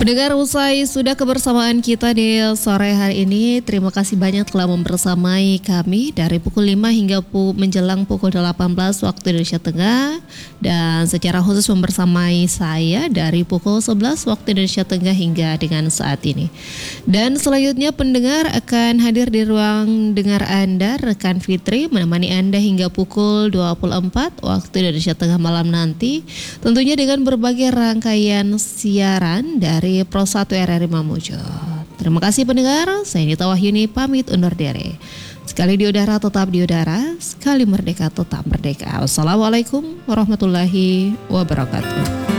Pendengar, usai sudah kebersamaan kita di sore hari ini. Terima kasih banyak telah membersamai kami dari pukul 5 hingga menjelang pukul 18 waktu Indonesia Tengah. Dan secara khusus membersamai saya dari pukul 11 waktu Indonesia Tengah hingga dengan saat ini. Dan selanjutnya pendengar akan hadir di ruang dengar Anda, rekan Fitri menemani Anda hingga pukul 24 waktu Indonesia Tengah malam nanti. Tentunya dengan berbagai rangkaian siaran dari Pro 1 RRI Mamuju. Terima kasih pendengar, saya Nita Wahyuni pamit undur diri. Sekali di udara tetap di udara, sekali merdeka tetap merdeka. Wassalamualaikum warahmatullahi wabarakatuh.